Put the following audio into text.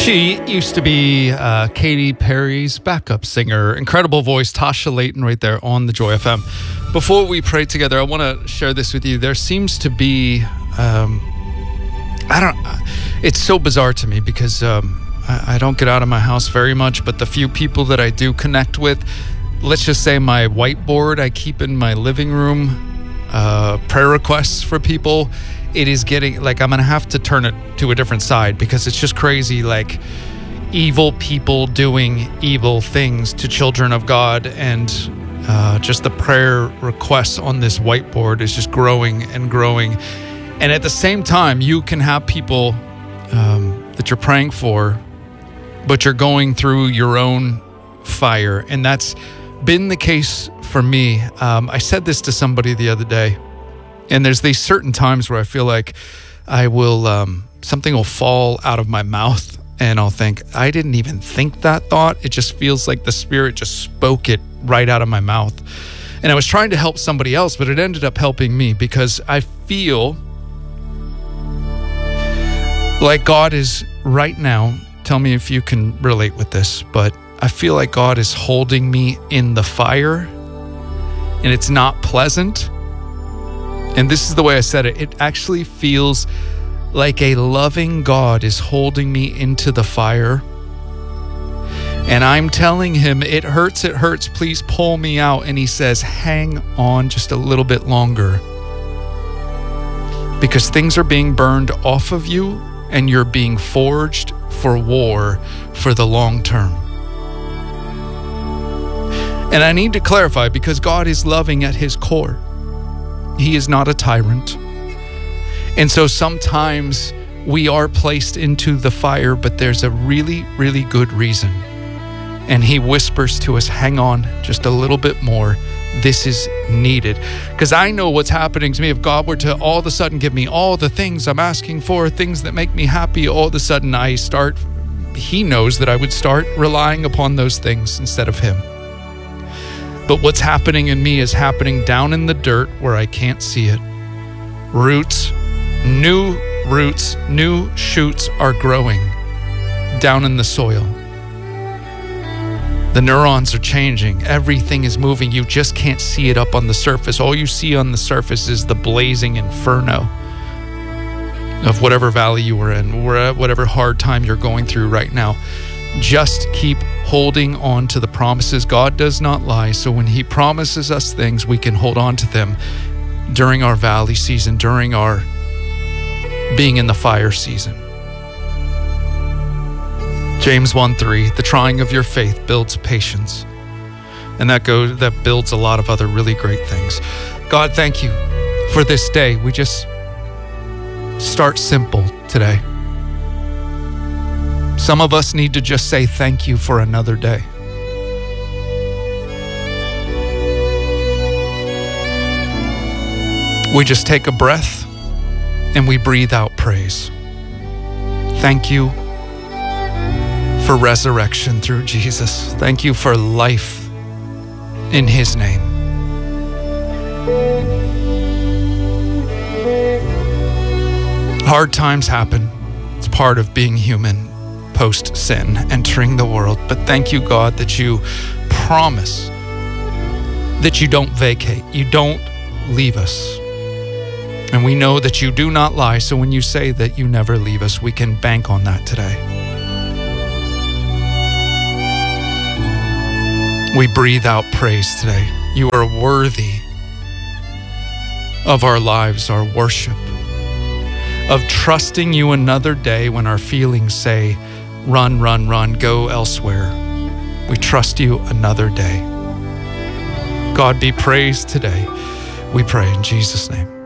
She used to be Katy Perry's backup singer. Incredible voice, Tasha Layton, right there on the Joy FM. Before we pray together, I want to share this with you. There seems to be, it's so bizarre to me because I don't get out of my house very much, but the few people that I do connect with, let's just say my whiteboard I keep in my living room, prayer requests for people, it is getting, like, I'm going to have to turn it to a different side because it's just crazy, like, evil people doing evil things to children of God, and just the prayer requests on this whiteboard is just growing and growing. And at the same time, you can have people that you're praying for, but you're going through your own fire, and that's been the case for me. I said this to somebody the other day, and there's these certain times where I feel like I will, something will fall out of my mouth and I'll think, I didn't even think that thought. It just feels like the Spirit just spoke it right out of my mouth. And I was trying to help somebody else, but it ended up helping me because I feel like God is right now, tell me if you can relate with this, but I feel like God is holding me in the fire and it's not pleasant. And this is the way I said it. It actually feels like a loving God is holding me into the fire. And I'm telling him, it hurts, please pull me out. And he says, hang on just a little bit longer. Because things are being burned off of you and you're being forged for war for the long term. And I need to clarify, because God is loving at his core. He is not a tyrant. And so sometimes we are placed into the fire, but there's a really, really good reason. And he whispers to us, hang on just a little bit more. This is needed. Because I know what's happening to me. If God were to all of a sudden give me all the things I'm asking for, things that make me happy, all of a sudden he knows that I would start relying upon those things instead of him. But what's happening in me is happening down in the dirt where I can't see it. Roots, new shoots are growing down in the soil. The neurons are changing. Everything is moving. You just can't see it up on the surface. All you see on the surface is the blazing inferno of whatever valley you were in, whatever hard time you're going through right now. Just keep holding on to the promises. God does not lie. So when he promises us things, we can hold on to them during our valley season, during our being in the fire season. James 1:3, the trying of your faith builds patience. And that builds a lot of other really great things. God, thank you for this day. We just start simple today. Some of us need to just say thank you for another day. We just take a breath and we breathe out praise. Thank you for resurrection through Jesus. Thank you for life in his name. Hard times happen. It's part of being human. Post-sin, entering the world. But thank you, God, that you promise that you don't vacate. You don't leave us. And we know that you do not lie. So when you say that you never leave us, we can bank on that today. We breathe out praise today. You are worthy of our lives, our worship, of trusting you another day when our feelings say, run, run, run, go elsewhere. We trust you another day. God be praised today. We pray in Jesus' name.